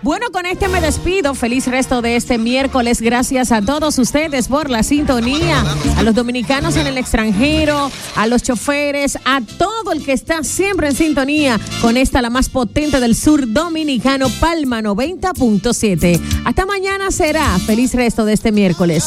Bueno, con este me despido. Feliz resto de este miércoles. Gracias a todos ustedes por la sintonía, a los dominicanos en el extranjero, a los choferes, a todo el que está siempre en sintonía con esta, la más potente del sur dominicano, Palma 90.7. Hasta mañana será. Feliz resto de este miércoles.